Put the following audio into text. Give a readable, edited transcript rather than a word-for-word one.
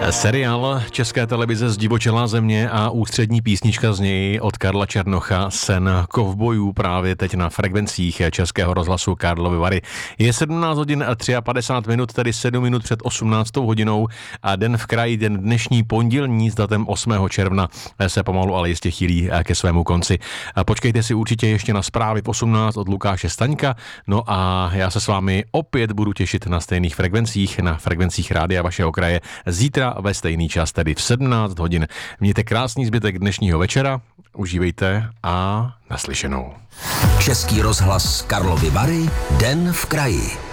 Seriál České televize Zdivočelá země a ústřední písnička z něj od Karla Černocha Sen kovbojů právě teď na frekvencích Českého rozhlasu Karlovy Vary. Je 17 hodin a 53 minut, tedy 7 minut před 18 hodinou a Den v kraji, den dnešní pondělní s datem 8. června se pomalu ale jistě chýlí ke svému konci. Počkejte si určitě ještě na zprávy v 18 od Lukáše Staňka, no a já se s vámi opět budu těšit na stejných frekvencích, na frekvencích rádia vašeho kraje zítra ve stejný čas, tedy v 17 hodin. Mějte krásný zbytek dnešního večera, užívejte a naslyšenou. Český rozhlas Karlovy Vary, Den v kraji.